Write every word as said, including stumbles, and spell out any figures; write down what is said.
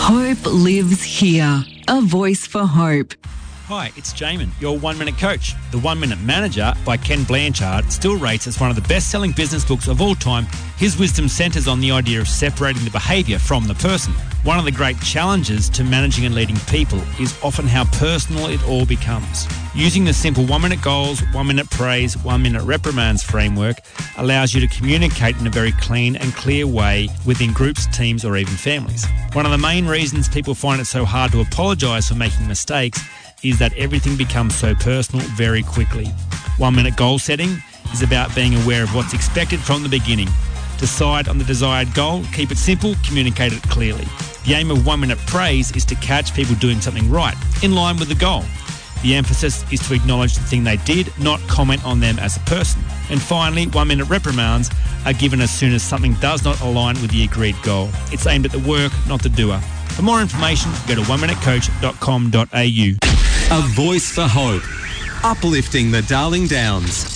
Hope lives here. A voice for hope. Hi, it's Jamin, your one-minute coach. The One-Minute Manager by Ken Blanchard still rates as one of the best-selling business books of all time. His wisdom centres on the idea of separating the behaviour from the person. One of the great challenges to managing and leading people is often how personal it all becomes. Using the simple one-minute goals, one-minute praise, one-minute reprimands framework allows you to communicate in a very clean and clear way within groups, teams, or even families. One of the main reasons people find it so hard to apologise for making mistakes is that everything becomes so personal very quickly. One-minute goal setting is about being aware of what's expected from the beginning. Decide on the desired goal, keep it simple, communicate it clearly. The aim of one-minute praise is to catch people doing something right, in line with the goal. The emphasis is to acknowledge the thing they did, not comment on them as a person. And finally, one-minute reprimands are given as soon as something does not align with the agreed goal. It's aimed at the work, not the doer. For more information, go to one minute coach dot com dot a u. A voice for hope. Uplifting the Darling Downs.